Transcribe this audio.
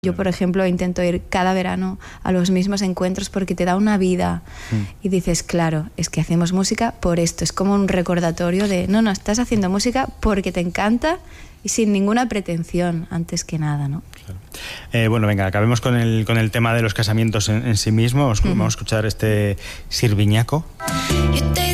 Yo, por ejemplo, intento ir cada verano a los mismos encuentros porque te da una vida y dices, claro, es que hacemos música por esto. Es como un recordatorio de, no, estás haciendo música porque te encanta y sin ninguna pretensión, antes que nada, ¿no? Claro. Bueno, venga, acabemos con el tema de los casamientos en sí mismo. Vamos a escuchar este Sirviñaco.